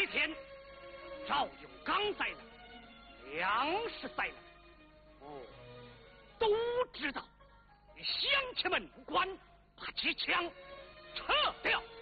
那天赵永刚在内，粮食在内，我都知道。与乡亲们无关，把支枪撤掉。